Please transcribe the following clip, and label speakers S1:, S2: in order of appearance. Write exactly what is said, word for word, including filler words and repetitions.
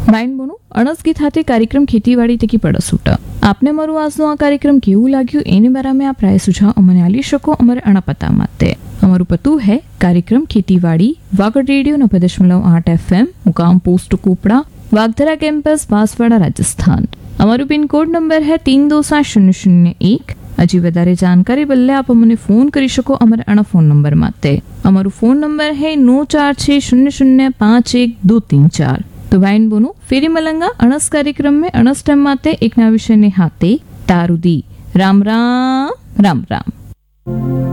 S1: માઇન્ડબોનું અણસગીત હાથે કાર્યક્રમ ખેતીવાડી તેકી પડસૂટ આપને મારું આજનો આ કાર્યક્રમ કેવું લાગ્યું એની બારામાં આપ રાય સુझाव અમને આલી શકો અમારે અણપતા માટે અમારું પતું है कार्यक्रम खेतीवाड़ी वागड़ रेडियो नब्बे दशमलव आठ एफ एम मुकाम पोस्ट कोपड़ा वागधरा कैंपस बांसवाड़ा राजस्थान। અમારું પિન કોડ નંબર है तीन दो सात शून्य शून्य एक। હજી વધારે જાણકારી બદલે આપ મને ફોન કરી શકો અમારે અણા ફોન નંબર માટે। અમારું ફોન નંબર है नौ चार छह शून्य शून्य पाँच एक दो तीन चार। तो वाइन बोनो फेरी मलंगा अणस कार्यक्रम में अणस टाइम माते एक नया विषय ने हाथे तारुदी। राम राम राम राम।